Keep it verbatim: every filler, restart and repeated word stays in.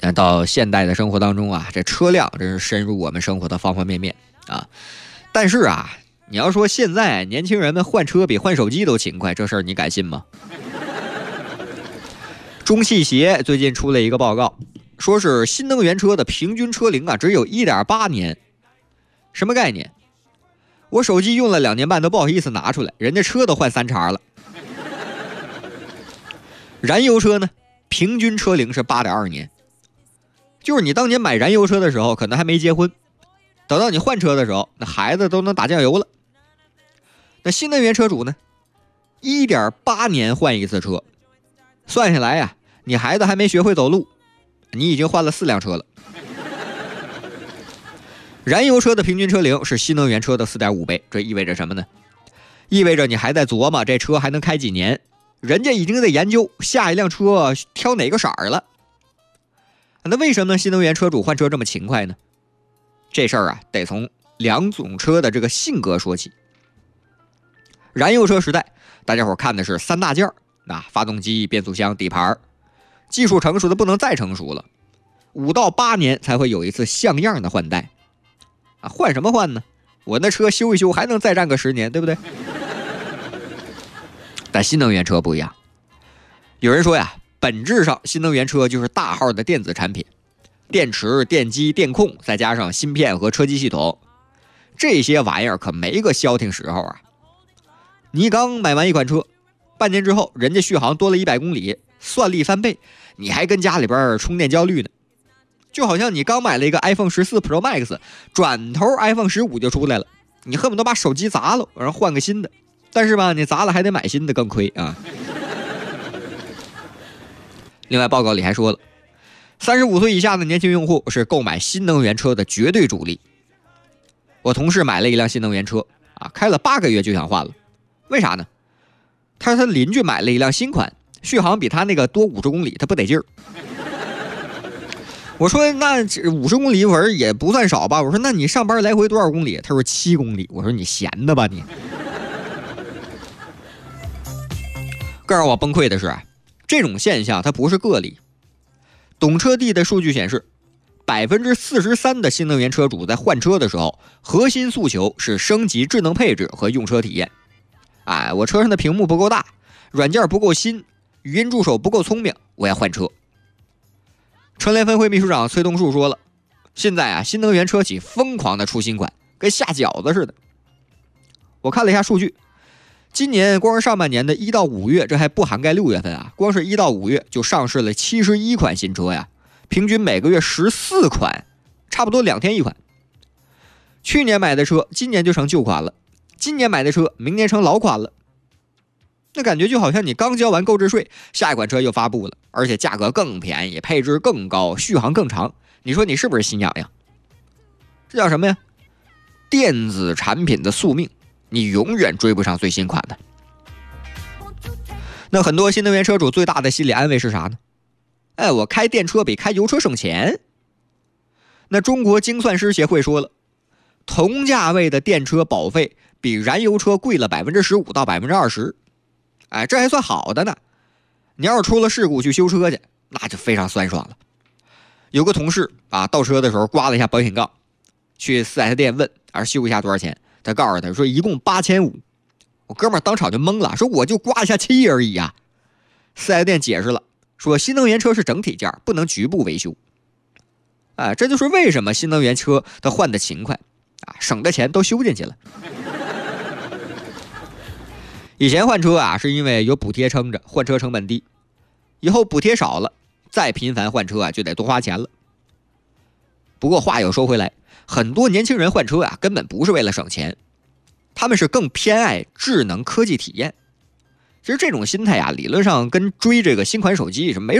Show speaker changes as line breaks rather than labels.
那到现代的生活当中啊，这车辆真是深入我们生活的方方面面啊。但是啊，你要说现在年轻人们换车比换手机都勤快，这事儿你敢信吗？中汽协最近出了一个报告，说是新能源车的平均车龄啊只有 一点八年。什么概念？我手机用了两年半都不好意思拿出来，人家车都换三茬了。燃油车呢，平均车龄是 八点二年。就是你当年买燃油车的时候可能还没结婚，等到你换车的时候，那孩子都能打酱油了。那新能源车主呢 ,一点八年换一次车，算下来呀、啊，你孩子还没学会走路，你已经换了四辆车了。燃油车的平均车龄是新能源车的 四点五倍，这意味着什么呢？意味着你还在琢磨这车还能开几年，人家已经在研究下一辆车挑哪个色儿了。那为什么新能源车主换车这么勤快呢？这事儿啊，得从两种车的这个性格说起。燃油车时代，大家伙看的是三大件儿，那发动机、变速箱、底盘，技术成熟的不能再成熟了，五到八年才会有一次像样的换代。啊，换什么换呢？我那车修一修还能再战个十年，对不对？但新能源车不一样，有人说呀，本质上新能源车就是大号的电子产品，电池、电机、电控，再加上芯片和车机系统，这些玩意儿可没个消停时候啊。你刚买完一款车，半年之后人家续航多了一百公里，算力翻倍，你还跟家里边充电焦虑呢。就好像你刚买了一个 iPhone 十四 Pro Max， 转头 iPhone 十五就出来了，你恨不得把手机砸了，然后换个新的。但是吧，你砸了还得买新的，更亏啊。另外，报告里还说了，三十五岁以下的年轻用户是购买新能源车的绝对主力。我同事买了一辆新能源车啊，开了八个月就想换了，为啥呢？他说他邻居买了一辆新款，续航比他那个多五十公里，他不得劲儿。我说那五十公里我说也不算少吧，我说那你上班来回多少公里？他说七公里。我说你闲的吧你。更让我崩溃的是，这种现象它不是个例。懂车帝的数据显示， 百分之四十三 的新能源车主在换车的时候，核心诉求是升级智能配置和用车体验。哎，我车上的屏幕不够大，软件不够新，语音助手不够聪明，我要换车。成联分会秘书长崔东树说了，现在啊，新能源车企疯狂的出新款，跟下饺子似的。我看了一下数据，今年光是上半年的一到五月，这还不涵盖六月份啊，光是一到五月就上市了七十一款新车呀，平均每个月十四款，差不多两天一款。去年买的车，今年就成旧款了；今年买的车，明年成老款了。那感觉就好像你刚交完购置税，下一款车又发布了，而且价格更便宜，配置更高，续航更长。你说你是不是心痒痒？这叫什么呀？电子产品的宿命，你永远追不上最新款的。那很多新能源车主最大的心理安慰是啥呢？哎，我开电车比开油车省钱。那中国精算师协会说了，同价位的电车保费比燃油车贵了 百分之十五 到 百分之二十。哎，这还算好的呢。你要是出了事故去修车去，那就非常酸爽了。有个同事啊，倒车的时候刮了一下保险杠，去 四 S 店问，而修一下多少钱？他告诉他说一共八千五。我哥们儿当场就懵了，说我就刮一下漆而已啊。四 S 店解释了，说新能源车是整体件，不能局部维修。哎，这就是为什么新能源车它换的勤快啊，省的钱都修进去了。以前换车啊，是因为有补贴撑着，换车成本低。以后补贴少了，再频繁换车啊，就得多花钱了。不过话又说回来，很多年轻人换车啊，根本不是为了省钱，他们是更偏爱智能科技体验。其实这种心态啊，理论上跟追这个新款手机是没